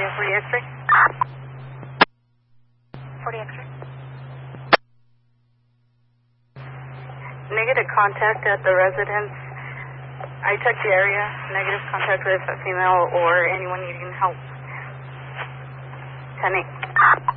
40 X-ray. 40 X-ray. Negative contact at the residence. I checked the area. Negative contact with a female or anyone needing help. 10-8.